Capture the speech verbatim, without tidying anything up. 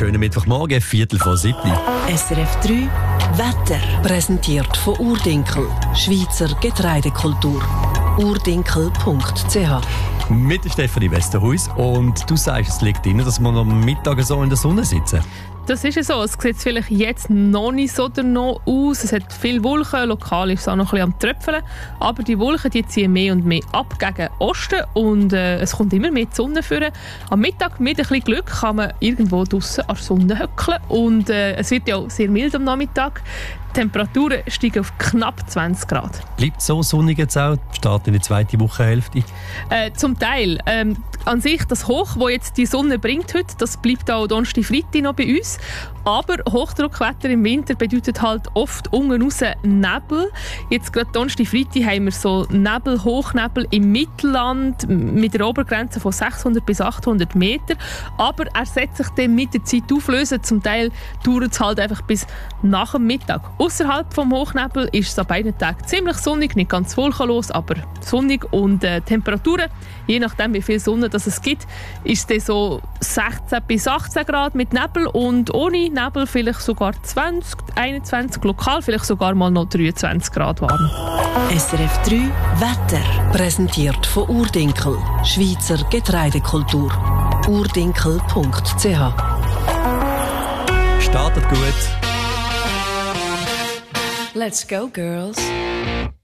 schönen Mittwochmorgen, Viertel vor sieben. S R F drei Wetter. Präsentiert von Urdinkel, Schweizer Getreidekultur. urdinkel punkt c h. Mit der Stefanie Westerhuis. Und du sagst, es liegt drin, dass wir am Mittag so in der Sonne sitzen. Das ist ja so. Es sieht vielleicht jetzt noch nicht so danach aus. Es hat viele Wolken. Lokal ist es auch noch ein bisschen am Tröpfeln. Aber die Wolken die ziehen mehr und mehr ab gegen Osten. Und äh, es kommt immer mehr die Sonne führen. Am Mittag mit ein bisschen Glück kann man irgendwo draussen an der Sonne hückeln. Und äh, es wird ja auch sehr mild am Nachmittag. Die Temperaturen steigen auf knapp zwanzig Grad. Bleibt so sonnig jetzt auch? Startet in die zweite Wochenhälfte? Äh, zum Teil. Ähm, an sich das Hoch, das jetzt die Sonne bringt heute, das bleibt auch Donnerstag, Freitag noch bei uns. Aber Hochdruckwetter im Winter bedeutet halt oft unten raus Nebel. Jetzt gerade Donnerstag, Freitag haben wir so Nebel, Hochnebel im Mittelland mit einer Obergrenze von sechshundert bis achthundert Meter. Aber er setzt sich dann mit der Zeit auflösen. Zum Teil dauert es halt einfach bis nach dem Mittag. Außerhalb vom Hochnebel ist es an beiden Tagen ziemlich sonnig, nicht ganz wolkenlos, aber sonnig. Und äh, Temperaturen, je nachdem wie viel Sonne das es gibt, ist es so sechzehn bis achtzehn Grad mit Nebel und ohne Nebel vielleicht sogar zwanzig, einundzwanzig, lokal vielleicht sogar mal noch dreiundzwanzig Grad warm. S R F drei Wetter. Präsentiert von Urdinkel, Schweizer Getreidekultur. urdinkel punkt c h. Startet gut. Let's go, girls.